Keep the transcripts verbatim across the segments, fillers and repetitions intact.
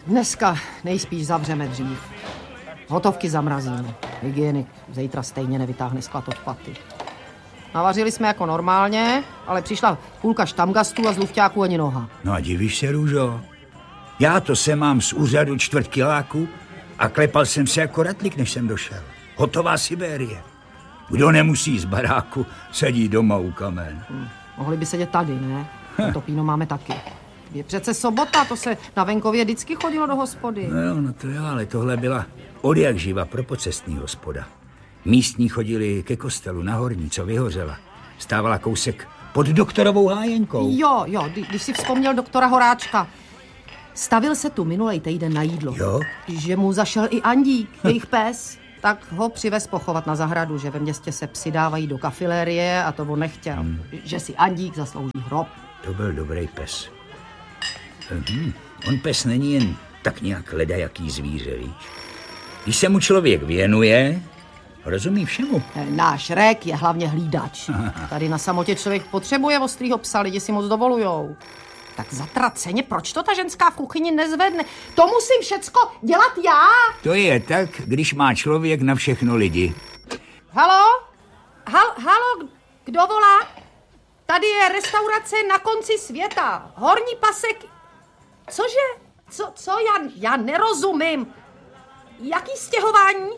Dneska nejspíš zavřeme dřív. Hotovky zamrazíme. Hygienik zítra stejně nevytáhne sklad od paty. Navařili jsme jako normálně, ale přišla půlka štamgastů a z lufťáků ani noha. No a divíš se, Růžo? Já to se mám z úřadu čtvrt kiláku a klepal jsem se jako ratlik, než jsem došel. Hotová Sibérie. Kdo nemusí z baráku, sedí doma u kamen. Hmm. Mohli by sedět tady, ne? To píno máme taky. Je přece sobota, to se na venkově vždycky chodilo do hospody. No jo, no to jo, ale tohle byla odjak živa propocestní hospoda. Místní chodili ke kostelu na Horní, co vyhořela. Stávala kousek pod doktorovou hájenkou. Jo, jo, když si vzpomněl doktora Horáčka. Stavil se tu minulej týden na jídlo. Jo? Že mu zašel i Andík, jejich pes, tak ho přivez pochovat na zahradu, že ve městě se psi dávají do kafilérie a to on nechtěl. Hmm. Že si Andík zaslouží hrob. To byl dobrý pes. Mhm. On pes není jen tak nějak ledajaký zvíře, víš? Když se mu člověk věnuje, rozumí všemu. Náš Rek je hlavně hlídač. Tady na samotě člověk potřebuje ostrýho psa, lidi si moc dovolujou. Tak zatraceně, proč to ta ženská v kuchyni nezvedne? To musím všecko dělat já? To je tak, když má člověk na všechno lidi. Halo? Hal, halo, kdo volá? Tady je restaurace na konci světa. Horní pasek. Cože? Co, co? Já, já nerozumím. Jaký stěhování?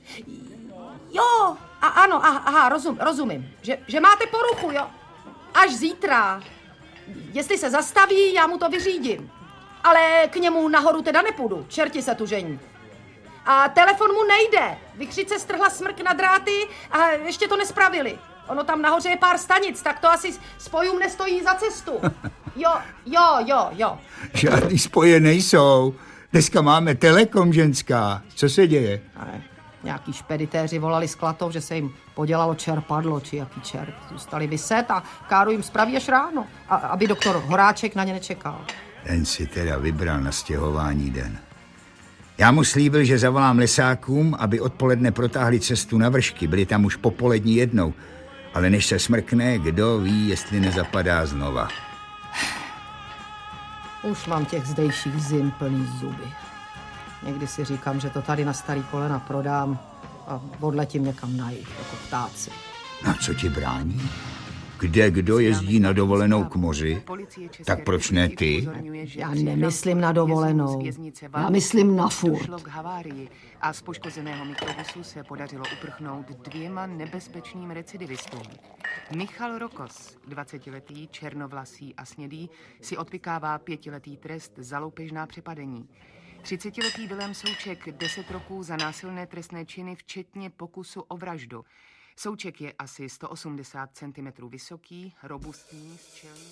Jo, a ano, aha, aha rozum, rozumím. Že, že máte poruchu, jo? Až zítra. Jestli se zastaví, já mu to vyřídím. Ale k němu nahoru teda nepůjdu, čerti se tu žení. A telefon mu nejde. Vykřice strhla smrk na dráty a ještě to nespravili. Ono tam nahoře je pár stanic, tak to asi spojům nestojí za cestu. Jo, jo, jo, jo. Žádný spoje nejsou. Dneska máme Telekom, ženská. Co se děje? Ale nějaký špeditéři volali z Klatov, že se jim podělalo čerpadlo, či jaký čert. Zůstali vyset a Káru jim spraví až ráno, a, aby doktor Horáček na ně nečekal. Ten si teda vybral na stěhování den. Já mu slíbil, že zavolám lesákům, aby odpoledne protáhli cestu na Vršky. Byli tam už popolední jednou. Ale než se smrkne, kdo ví, jestli nezapadá znova. Už mám těch zdejších zim plný zuby. Někdy si říkám, že to tady na starý kolena prodám a odletím někam na jih, jako ptáci. A co ti brání? Kde kdo jezdí na dovolenou k moři, tak proč ne ty? Já nemyslím na dovolenou, já myslím na furt. A z poškozeného mikrobusu se podařilo uprchnout dvěma nebezpečným recidivistům. Michal Rokos, dvacetiletý, černovlasý a snědý, si odpykává pětiletý trest za loupežná přepadení. třicetiletý Vilém Souček deset roků za násilné trestné činy, včetně pokusu o vraždu. Souček je asi sto osmdesát centimetrů vysoký, robustní, s čelní...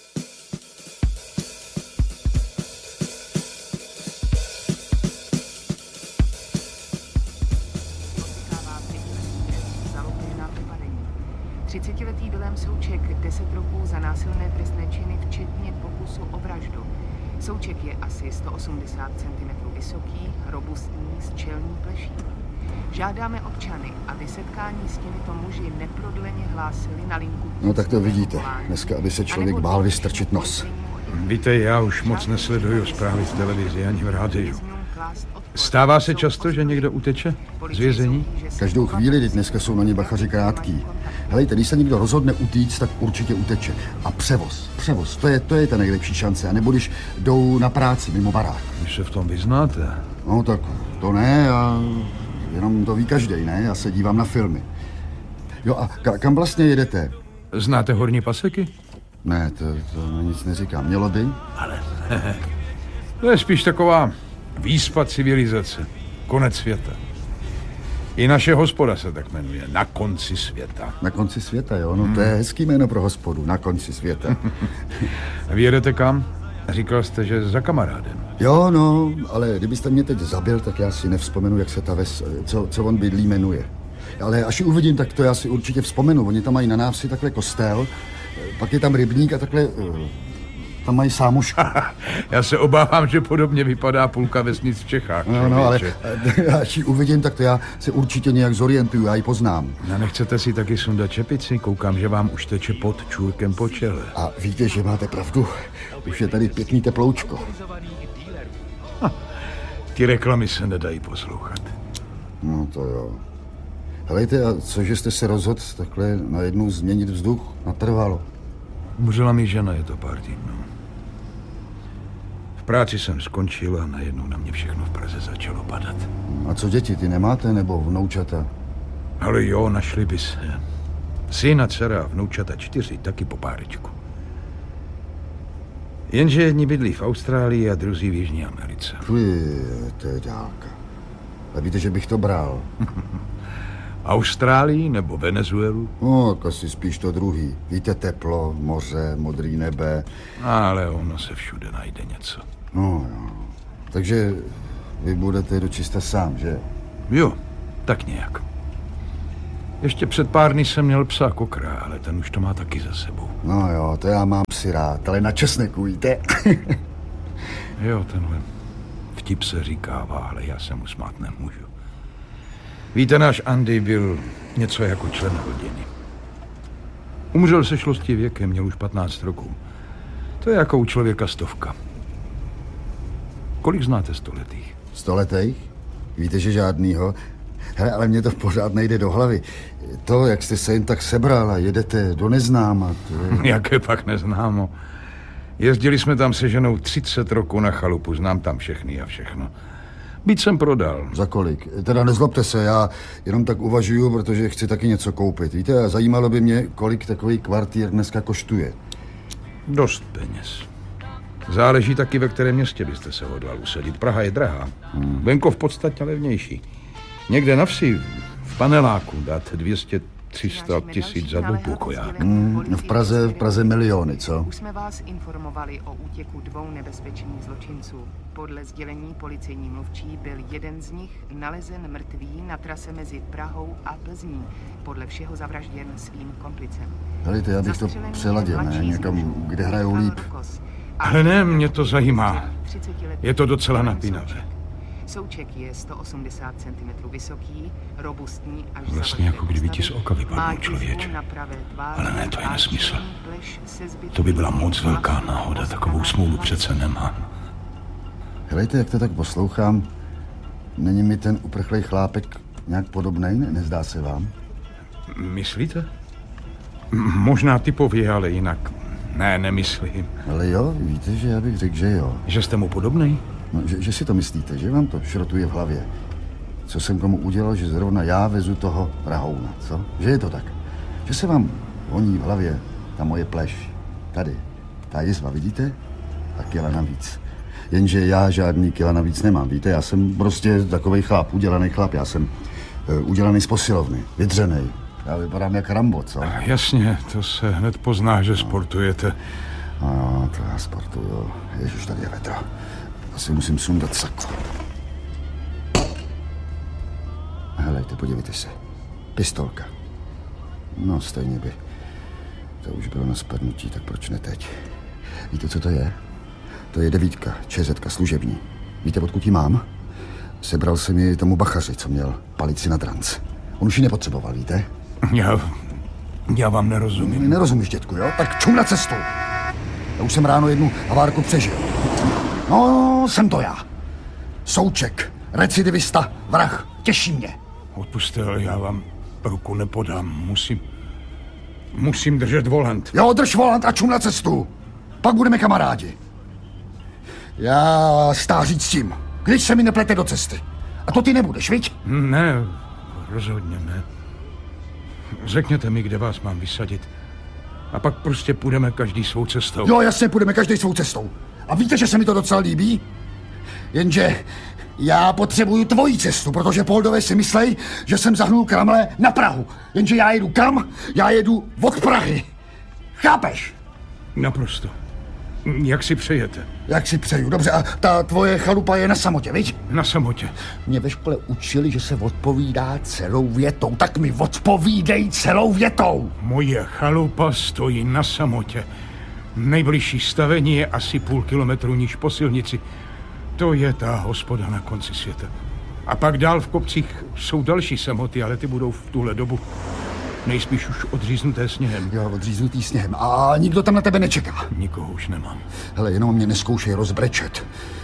třicetiletý Vilém Souček deset roků za násilné trestné činy, včetně pokusu o vraždu. Souček je asi sto osmdesát centimetrů vysoký, robustní, s čelní pleší. Žádáme občany, aby setkání s těmito muži neprodleně hlásili na linku... No tak to vidíte. Dneska, aby se člověk bál vystrčit nos. Víte, já už moc nesleduju zprávy z televize ani v rádiu. Stává se často, že někdo uteče z vězení? Každou chvíli, teď dneska jsou na ně bachaři krátký. Helejte, když se někdo rozhodne utíct, tak určitě uteče. A převoz, převoz, to je, to je ta nejlepší šance. A nebo když jdou na práci mimo barák. Když se v tom vyznáte. No tak to ne, a jenom to ví každej, ne? Já se dívám na filmy. Jo, a ka- kam vlastně jedete? Znáte Horní Paseky? Ne, to, to nic neříkám. Mělo by? Ale to je spíš taková výspa civilizace. Konec světa. I naše hospoda se tak jmenuje. Na konci světa. Na konci světa, jo? No hmm. To je hezký jméno pro hospodu. Na konci světa. A vy jedete kam? Říkal jste, že za kamarádem. Jo, no, ale kdybyste mě teď zabil, tak já si nevzpomenu, jak se ta ves, co, co on bydlí, jmenuje. Ale až ji uvidím, tak to já si určitě vzpomenu. Oni tam mají na návsi takhle kostel, pak je tam rybník a takhle... Tam mají sámošku. Já se obávám, že podobně vypadá půlka vesnic v Čechách. No, no, ale až ji uvidím, tak to já se určitě nějak zorientuju, já ji poznám. No, nechcete si taky sundat čepici? Koukám, že vám už teče pod čůrkem po čele. A víte, že máte pravdu. Už je tady pěkný teploučko. Ha, Ty reklamy se nedají poslouchat. No to jo. Helejte, a cože jste se rozhodl takhle najednou změnit vzduch natrvalo? Umřela mi žena, je to pár týdnů. V práci jsem skončil a najednou na mě všechno v Praze začalo padat. A co děti, ty nemáte, nebo vnoučata? Ale jo, našli by se. Syna, dcera, vnoučata čtyři, taky po párečku. Jenže jedni bydlí v Austrálii a druzí v Jižní Americe. Fui, to je dálka. A víte, že bych to bral? Austrálii nebo Venezuelu? No, asi spíš to druhý. Víte, teplo, moře, modrý nebe. Ale ono se všude najde něco. No jo. Takže vy budete dočista sám, že? Jo, tak nějak. Ještě před pár dny jsem měl psa kokra, ale ten už to má taky za sebou. No jo, to já mám psy rád, ale na česneku, víte? Jo, tenhle vtip se říkává, ale já se mu smát nemůžu. Víte, náš Andy byl něco jako člen rodiny. Umřel se šlosti věkem, měl už patnáct roků. To je jako u člověka stovka. Kolik znáte stoletých? Stoletých? Víte, že žádnýho? Hele, ale mě to pořád nejde do hlavy. To, jak jste se jen tak sebral a jedete do neznáma, to je... Jaké pak neznámo. Jezdili jsme tam se ženou třicet roků na chalupu, znám tam všechny a všechno. Byt jsem prodal. Za kolik? Teda nezlobte se, já jenom tak uvažuju, protože chci taky něco koupit. Víte, a zajímalo by mě, kolik takový kvartír dneska koštuje. Dost peněz. Záleží taky, ve kterém městě byste se hodlal usadit. Praha je drahá. Hmm. Venkov v podstatě levnější. Někde na vsi, v paneláku, dáte dvě stě tři sta tisíc za dvoupůkoják. Hmm, v Praze, v Praze miliony, co? Už jsme vás informovali o útěku dvou nebezpečných zločinců. Podle sdělení policejní mluvčí byl jeden z nich nalezen mrtvý na trase mezi Prahou a Plzní. Podle všeho zavražděn svým komplicem. Helejte, já bych to přeladil, ne? Někam, kde hrajou líp. Ale ne, mě to zajímá. Je to docela napínavé. Souček je sto osmdesát centimetrů vysoký, robustní až vlastně jako kdyby ti z oka vypadnul člověče. Ale ne, to je nesmysl. To by byla moc velká náhoda, takovou smůlu přece nemá. Helejte, jak to tak poslouchám, není mi ten uprchlej chlápek nějak podobnej, ne? Nezdá se vám? Myslíte? Možná typově, ale jinak ne, nemyslím. Ale jo, víte, že já bych řekl, že jo. Že jste mu podobnej? No, že, že si to myslíte, že vám to šrotuje v hlavě. Co jsem komu udělal, že zrovna já vezu toho rahouna, co? Že je to tak. Že se vám honí v hlavě ta moje pleš. Tady. Ta jizva, vidíte? A kila navíc. Jenže já žádný kila navíc nemám, víte? Já jsem prostě takovej chlap, udělaný chlap. Já jsem uh, udělaný z posilovny, vydřenej. Já vypadám jak Rambo, co? Jasně, to se hned pozná, že no. Sportujete. No, to já sportuju. Ježiš, tady je vedro. Asi musím sundat saku. Helejte, podívejte se. Pistolka. No, stejně by. To už bylo na spadnutí, tak proč ne teď? Víte, co to je? To je devítka, čezetka služební. Víte, odkud ji mám? Sebral jsem ji tomu bachaři, co měl palici na dranc. On už ji nepotřeboval, víte? Já... Já vám nerozumím. Nerozumíš, dětku, jo? Tak čum na cestu. Já už jsem ráno jednu havárku přežil. No, jsem to já. Souček, recidivista, vrah. Těší mě. Odpuste, ale já vám ruku nepodám. Musím... Musím držet volant. Jo, drž volant a čum na cestu. Pak budeme kamarádi. Já stáří s tím, když se mi neplete do cesty. A to ty nebudeš, viď? Ne, rozhodně ne. Řekněte mi, kde vás mám vysadit. A pak prostě půjdeme každý svou cestou. Jo, jasně, půjdeme každý svou cestou. A víte, že se mi to docela líbí? Jenže já potřebuju tvoji cestu, protože Poldové si myslej, že jsem zahnul kramle na Prahu. Jenže já jedu kam? Já jedu od Prahy. Chápeš? Naprosto. Jak si přejete? Jak si přeju, dobře. A ta tvoje chalupa je na samotě, viď? Na samotě. Mě ve škole učili, že se odpovídá celou větou. Tak mi odpovídej celou větou. Moje chalupa stojí na samotě. Nejbližší stavení je asi půl kilometru níž po silnici. To je ta hospoda na konci světa. A pak dál v kopcích jsou další samoty, ale ty budou v tuhle dobu nejspíš už odříznuté sněhem. Jo, odříznutý sněhem. A nikdo tam na tebe nečeká. Nikoho už nemám. Hele, jenom mě neskoušej rozbrečet.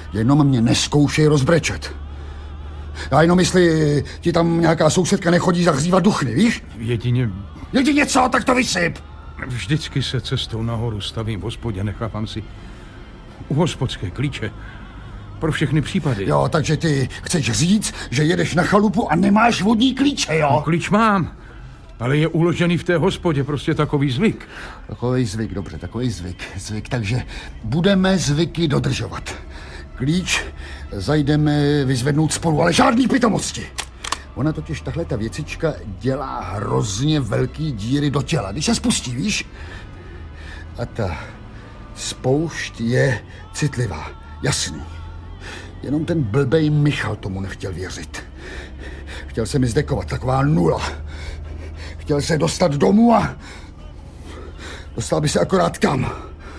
Jenom mě neskoušej rozbrečet. Já jenom jestli ti tam nějaká sousedka nechodí zahřívat duchny, víš? Jedině... Jedině co, tak to vysyp. Vždycky se cestou nahoru stavím v hospodě, nechávám si u hospodské klíče. Pro všechny případy. Jo, takže ty chceš říct, že jedeš na chalupu a nemáš vodní klíče, jo? No, klíč mám, ale je uložený v té hospodě, prostě takový zvyk. Takový zvyk, dobře, takový zvyk, zvyk, takže budeme zvyky dodržovat. Klíč zajdeme vyzvednout spolu, ale žádný pitomosti. Ona totiž tahle ta věcička dělá hrozně velký díry do těla, když se spustí, víš? A ta spoušť je citlivá, jasný. Jenom ten blbej Michal tomu nechtěl věřit. Chtěl se mi zdekovat, taková nula. Chtěl se dostat domů a dostal by se akorát kam.